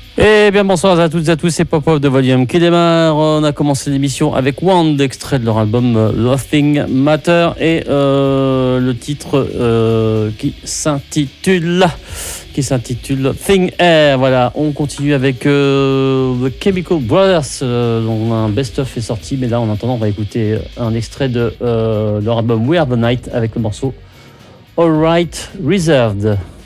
Eh bien bonsoir à toutes et à tous, c'est Pop-Up de Volume qui démarre. On a commencé l'émission avec Wand, extrait de leur album Nothing Matter et le titre qui s'intitule Thing Air. Voilà, on continue avec The Chemical Brothers, dont un best-of est sorti, mais là en attendant on va écouter un extrait de leur album We Are The Night avec le morceau All Right Reserved.